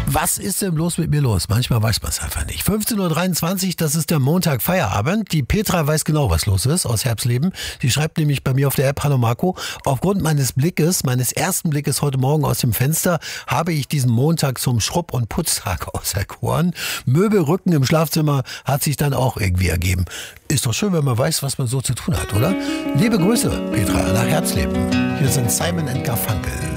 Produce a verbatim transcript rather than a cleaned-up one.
Was ist denn bloß mit mir los? Manchmal weiß man es einfach nicht. fünfzehn Uhr dreiundzwanzig, das ist der Montag Feierabend. Die Petra weiß genau, was los ist aus Herbstleben. Sie schreibt nämlich bei mir auf der App: Hallo Marco, aufgrund meines Blickes, meines ersten Blickes heute Morgen aus dem Fenster, habe ich diesen Montag zum Schrubb- und Putztag auserkoren. Möbelrücken im Schlafzimmer hat sich dann auch irgendwie ergeben. Ist doch schön, wenn man weiß, was man so zu tun hat, oder? Liebe Grüße, Petra, nach Herzleben. Hier sind Simon and Garfunkel.